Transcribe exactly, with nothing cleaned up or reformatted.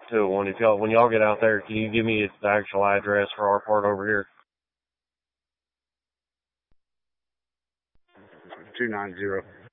two oh one. If y'all, when y'all get out there, can you give me the actual address for our part over here? two nine zero.